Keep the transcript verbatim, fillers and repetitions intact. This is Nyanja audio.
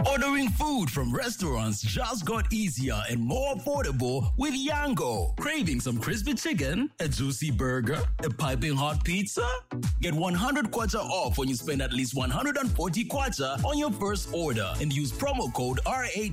Ordering food from restaurants just got easier and more affordable with Yango. Craving some crispy chicken, a juicy burger, a piping hot pizza? Get one hundred kwacha off when you spend at least one hundred forty kwacha on your first order and use promo code R eight